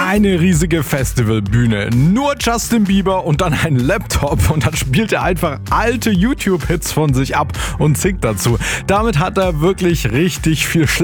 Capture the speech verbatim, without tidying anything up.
Eine riesige Festivalbühne, nur Justin Bieber und dann ein Laptop und dann spielt er einfach alte YouTube-Hits von sich ab und singt dazu. Damit hat er wirklich richtig viel